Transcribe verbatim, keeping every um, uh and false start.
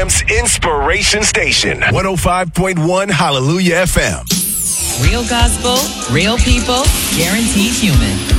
F M's Inspiration Station. one oh five point one Hallelujah F M. Real gospel, real people, guaranteed human.